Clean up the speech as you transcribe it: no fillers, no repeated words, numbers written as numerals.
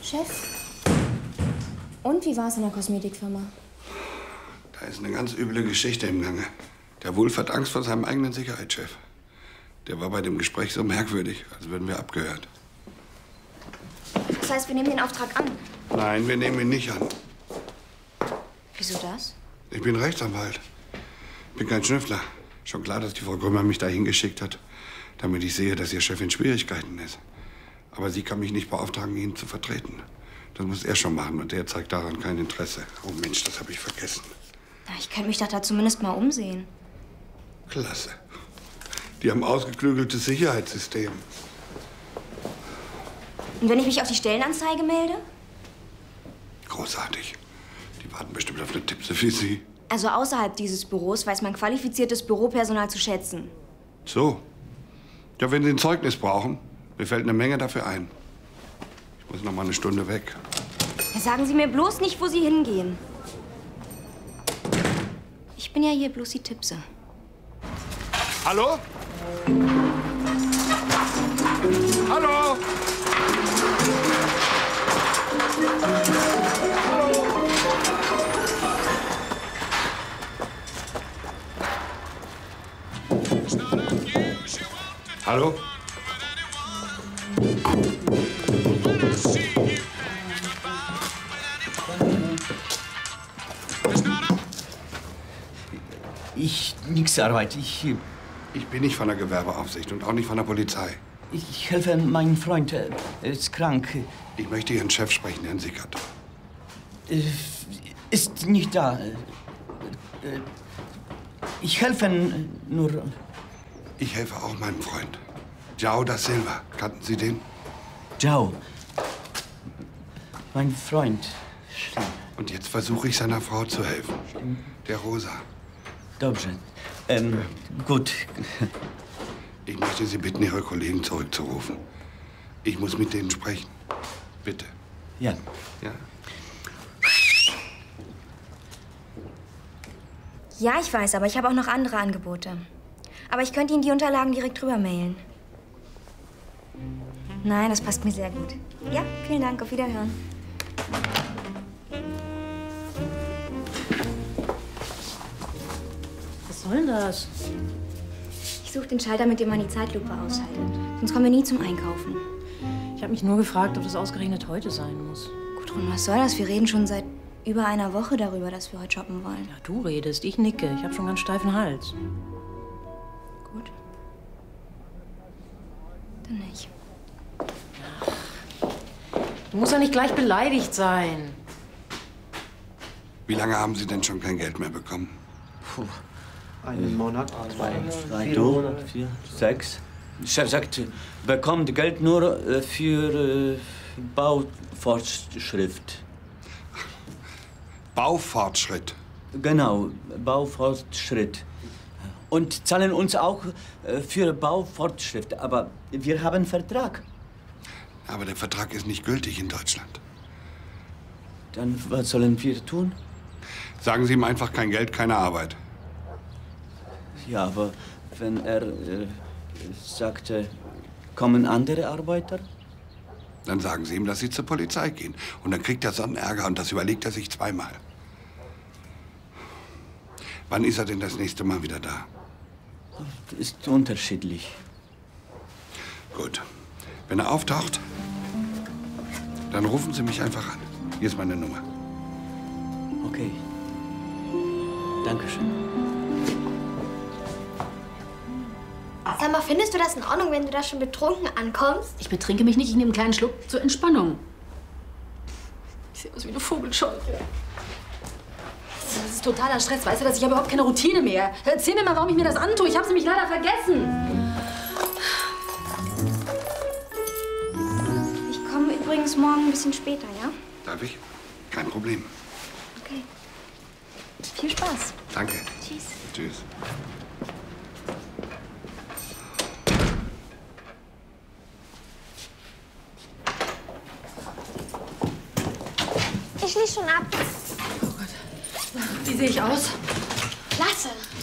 Chef? Und wie war es in der Kosmetikfirma? Da ist eine ganz üble Geschichte im Gange. Der Wulff hat Angst vor seinem eigenen Sicherheitschef. Der war bei dem Gespräch so merkwürdig, als würden wir abgehört. Das heißt, wir nehmen den Auftrag an? Nein, wir nehmen ihn nicht an. Wieso das? Ich bin Rechtsanwalt. Ich bin kein Schnüffler. Schon klar, dass die Frau Grümmer mich dahin geschickt hat, damit ich sehe, dass ihr Chef in Schwierigkeiten ist. Aber sie kann mich nicht beauftragen, ihn zu vertreten. Das muss er schon machen und der zeigt daran kein Interesse. Oh Mensch, das habe ich vergessen. Na, ich könnte mich doch da zumindest mal umsehen. Klasse. Die haben ausgeklügeltes Sicherheitssystem. Und wenn ich mich auf die Stellenanzeige melde? Großartig. Die warten bestimmt auf eine Tippse wie Sie. Also außerhalb dieses Büros weiß man qualifiziertes Büropersonal zu schätzen. So. Ja, wenn Sie ein Zeugnis brauchen, mir fällt eine Menge dafür ein. Ich muss noch mal eine Stunde weg. Ja, sagen Sie mir bloß nicht, wo Sie hingehen. Ich bin ja hier bloß die Tippse. Hallo? Hallo? Hallo? Nix Arbeit. Ich bin nicht von der Gewerbeaufsicht und auch nicht von der Polizei. Ich helfe meinem Freund. Er ist krank. Ich möchte Ihren Chef sprechen, Herrn Sickert. Ist nicht da. Ich helfe nur... Ich helfe auch meinem Freund. João da Silva. Kannten Sie den? João. Mein Freund. Und jetzt versuche ich seiner Frau zu helfen. Der Rosa. Dobrze. Gut. Ich möchte Sie bitten, Ihre Kollegen zurückzurufen. Ich muss mit denen sprechen. Bitte. Ja. Ja. Ja, ich weiß, aber ich habe auch noch andere Angebote. Aber ich könnte Ihnen die Unterlagen direkt drüber mailen. Nein, das passt mir sehr gut. Ja, vielen Dank. Auf Wiederhören. Was soll denn das? Ich suche den Schalter, mit dem man die Zeitlupe ausschaltet. Sonst kommen wir nie zum Einkaufen. Ich habe mich nur gefragt, ob das ausgerechnet heute sein muss. Gudrun, was soll das? Wir reden schon seit über einer Woche darüber, dass wir heute shoppen wollen. Ja, du redest, ich nicke. Ich habe schon ganz steifen Hals. Gut. Dann nicht. Du musst ja nicht gleich beleidigt sein. Wie lange haben Sie denn schon kein Geld mehr bekommen? Einen Monat, 2, 3, 4, 6. Chef sagt, bekommt Geld nur für Baufortschritt. Baufortschritt? Genau, Baufortschritt. Und zahlen uns auch für Baufortschritt. Aber wir haben einen Vertrag. Aber der Vertrag ist nicht gültig in Deutschland. Dann was sollen wir tun? Sagen Sie ihm einfach kein Geld, keine Arbeit. Ja, aber wenn er sagte, kommen andere Arbeiter? Dann sagen Sie ihm, dass Sie zur Polizei gehen. Und dann kriegt er so einen Ärger und das überlegt er sich zweimal. Wann ist er denn das nächste Mal wieder da? Ist unterschiedlich. Gut. Wenn er auftaucht, dann rufen Sie mich einfach an. Hier ist meine Nummer. Okay. Dankeschön. Sag mal, findest du das in Ordnung, wenn du da schon betrunken ankommst? Ich betrinke mich nicht, ich nehme einen kleinen Schluck zur Entspannung. Ich sehe aus wie eine Vogelscheuche. Das ist totaler Stress, weißt du, dass ich habe überhaupt keine Routine mehr. Erzähl mir mal, warum ich mir das antue. Ich habe es nämlich leider vergessen. Ich komme übrigens morgen ein bisschen später, ja? Darf ich? Kein Problem. Okay. Viel Spaß. Danke. Tschüss. Tschüss. Ich schließe schon ab. Oh Gott. Wie sehe ich aus? Klasse.